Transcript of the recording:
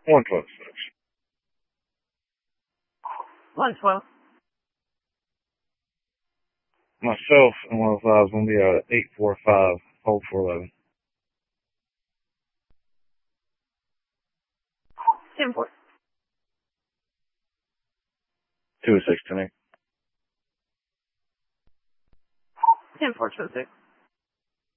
126. 112. Myself and 105 is going to be out at 845, hold 411. 10-4. 206 to me. 10-4, 206.